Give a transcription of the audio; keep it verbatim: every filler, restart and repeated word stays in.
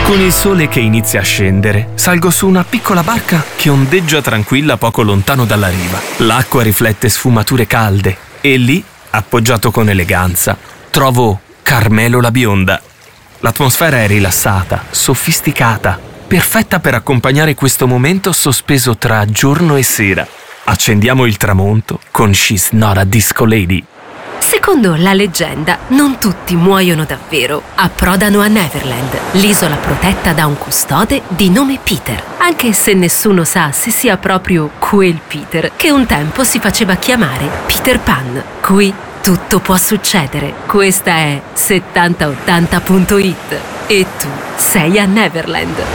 Con il sole che inizia a scendere, salgo su una piccola barca che ondeggia tranquilla poco lontano dalla riva. L'acqua riflette sfumature calde e lì, appoggiato con eleganza, trovo Carmelo la bionda. L'atmosfera è rilassata, sofisticata, perfetta per accompagnare questo momento sospeso tra giorno e sera. Accendiamo il tramonto con She's Not a Disco Lady. Secondo la leggenda, non tutti muoiono davvero. Approdano a Neverland, l'isola protetta da un custode di nome Peter, anche se nessuno sa se sia proprio quel Peter che un tempo si faceva chiamare Peter Pan. Qui tutto può succedere. Questa è settanta ottanta punto it e tu sei a Neverland.